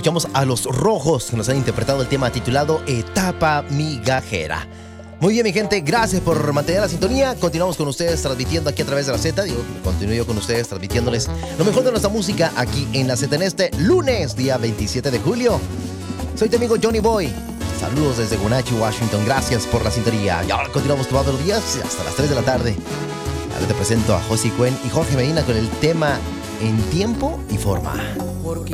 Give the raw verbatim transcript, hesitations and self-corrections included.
Escuchamos a Los Rojos, que nos han interpretado el tema titulado Etapa Migajera. Muy bien, mi gente, gracias por mantener la sintonía. Continuamos con ustedes transmitiendo aquí a través de la Z. Digo, continúo yo con ustedes transmitiéndoles lo mejor de nuestra música aquí en la Z en este lunes, día veintisiete de julio. Soy tu amigo Johnny Boy. Saludos desde Wenatchee, Washington. Gracias por la sintonía. Y ahora continuamos todos los días hasta las tres de la tarde. Ahora te presento a Josie Cuen y Jorge Medina con el tema En Tiempo y Forma. Porque